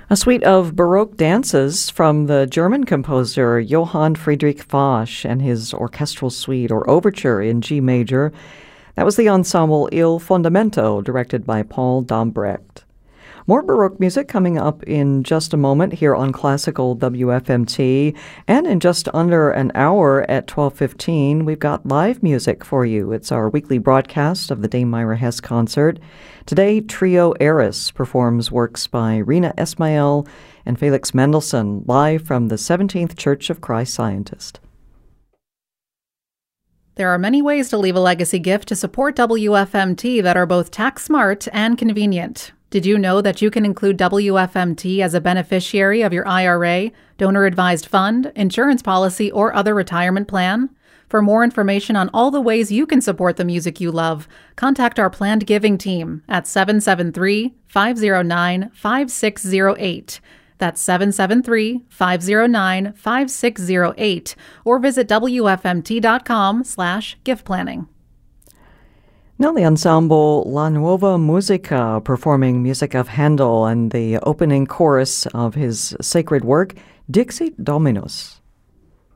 A suite of Baroque dances from the German composer Johann Friedrich Fasch and his orchestral suite or overture in G major. That was the ensemble Il Fondamento, directed by Paul Dombrecht. More Baroque music coming up in just a moment here on Classical WFMT. And in just under an hour at 12:15, we've got live music for you. It's our weekly broadcast of the Dame Myra Hess concert. Today, Trio Eris performs works by Rina Esmail and Felix Mendelssohn, live from the 17th Church of Christ Scientist. There are many ways to leave a legacy gift to support WFMT that are both tax smart and convenient. Did you know that you can include WFMT as a beneficiary of your IRA, donor-advised fund, insurance policy, or other retirement plan? For more information on all the ways you can support the music you love, contact our planned giving team at 773-509-5608. That's 773-509-5608, or visit WFMT.com/gift planning. Now the ensemble La Nuova Musica performing music of Handel and the opening chorus of his sacred work, Dixit Dominus.